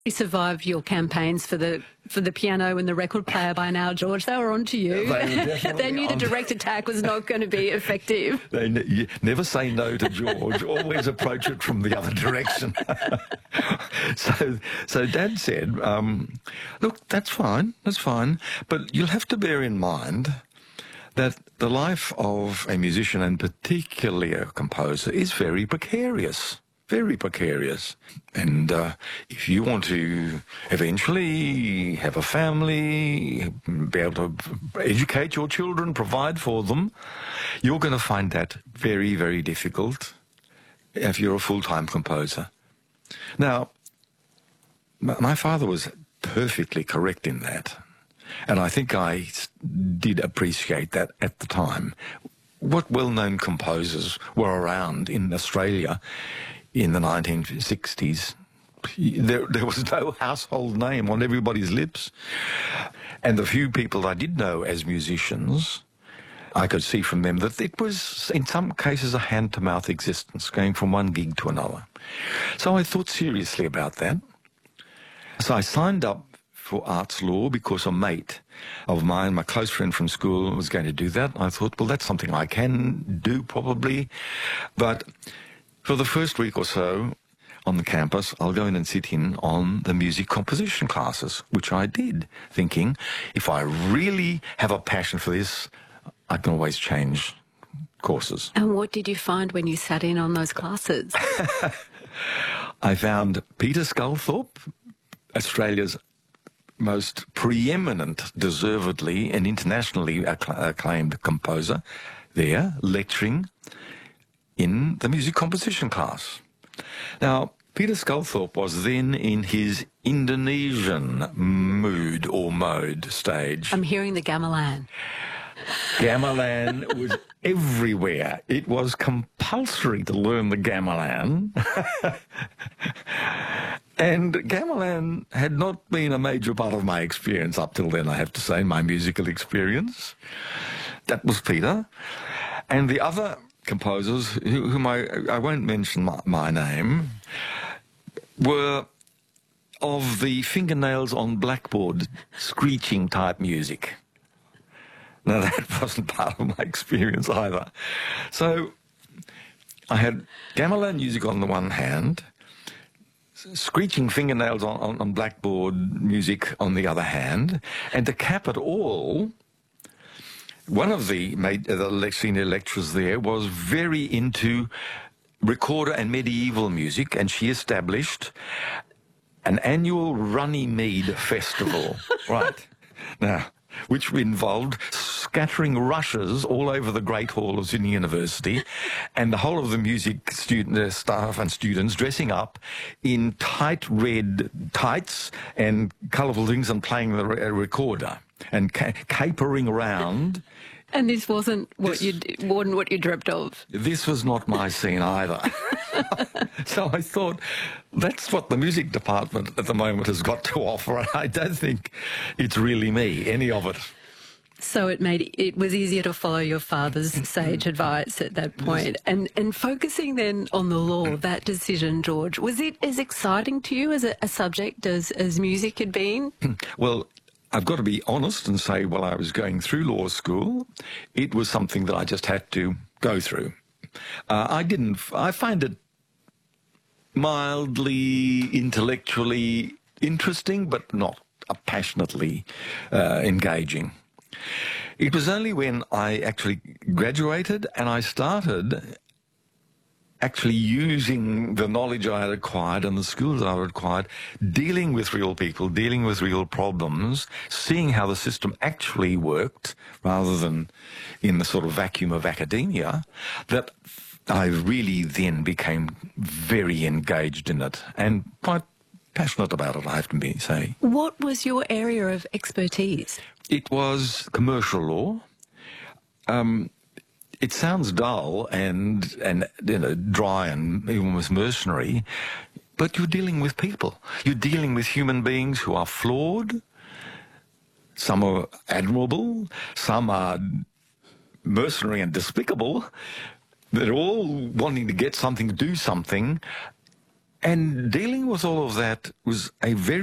You survived your campaigns for the piano and the record player by now, George. They were on to you. They knew the direct attack was not going to be effective. You never say no to George. Always approach it from the other direction. So Dad said, look, that's fine, but you'll have to bear in mind that the life of a musician, and particularly a composer, is very precarious. Very precarious. And if you want to eventually have a family, be able to educate your children, provide for them, you're going to find that very, very difficult if you're a full-time composer. Now, my father was perfectly correct in that. And I think I did appreciate that at the time. What well-known composers were around in Australia in the 1960s, there was no household name on everybody's lips. And the few people I did know as musicians, I could see from them that it was, in some cases, a hand-to-mouth existence, going from one gig to another. So I thought seriously about that. So I signed up for arts law because a mate of mine, my close friend from school, was going to do that. I thought, well, that's something I can do probably. But for the first week or so on the campus, I'll go in and sit in on the music composition classes, which I did, thinking if I really have a passion for this, I can always change courses. And what did you find when you sat in on those classes? I found Peter Sculthorpe, Australia's most preeminent, deservedly and internationally acclaimed composer, there lecturing in the music composition class. Now, Peter Sculthorpe was then in his Indonesian mood or mode stage. I'm hearing the gamelan. Gamelan was everywhere. It was compulsory to learn the gamelan. And gamelan had not been a major part of my experience up till then, I have to say, my musical experience. That was Peter. And the other composers, whom I won't mention my name, were of the fingernails on blackboard screeching type music. Now, that wasn't part of my experience either. So I had gamelan music on the one hand, screeching fingernails on blackboard music on the other hand, and to cap it all, one of the senior lecturers there was very into recorder and medieval music, and she established an annual Runnymede festival, right, now, which involved scattering rushes all over the Great Hall of Sydney University, and the whole of the music staff and students dressing up in tight red tights and colourful things and playing the recorder and capering around. And this wasn't what you dreamt of. This was not my scene either. So I thought, that's what the music department at the moment has got to offer, and I don't think it's really me, any of it. So it was easier to follow your father's sage advice at that point. And focusing then on the law, that decision, George, was it as exciting to you as a subject as music had been? Well, I've got to be honest and say, while I was going through law school, it was something that I just had to go through. I find it mildly intellectually interesting, but not passionately engaging. It was only when I actually graduated and I started actually using the knowledge I had acquired and the skills I had acquired, dealing with real people, dealing with real problems, seeing how the system actually worked rather than in the sort of vacuum of academia, that I really then became very engaged in it and quite passionate about it, I have to say. What was your area of expertise? It was commercial law. It sounds dull and dry and almost mercenary, but you're dealing with people. You're dealing with human beings who are flawed. Some are admirable. Some are mercenary and despicable. They're all wanting to get something, do something, And dealing with all of that was a very